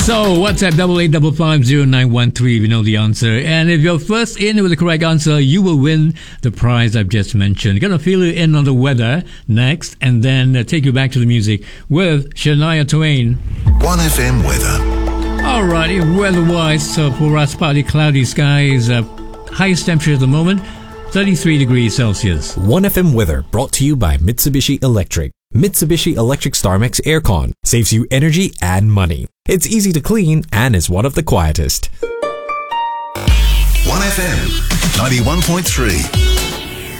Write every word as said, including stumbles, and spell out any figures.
So, WhatsApp double eight double five zero nine one three if you know the answer. And if you're first in with the correct answer, you will win the prize I've just mentioned. Gonna fill you in on the weather next, and then uh, take you back to the music with Shania Twain. one F M weather. Alrighty, weather-wise, uh, for us, partly cloudy skies. Uh, highest temperature at the moment, thirty-three degrees Celsius. one F M weather brought to you by Mitsubishi Electric. Mitsubishi Electric StarMax Aircon saves you energy and money. It's easy to clean and is one of the quietest. one F M ninety-one point three.